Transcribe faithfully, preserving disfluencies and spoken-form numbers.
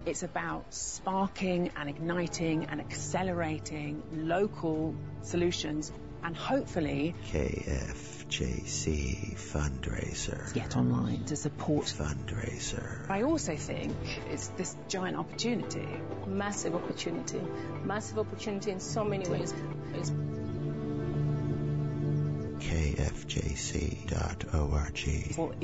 It's about sparking and igniting and accelerating local solutions and hopefully K F J C fundraiser. Get online to support fundraiser. I also think it's this giant opportunity. Massive opportunity. Massive opportunity in so many ways. It's K F J C dot org. For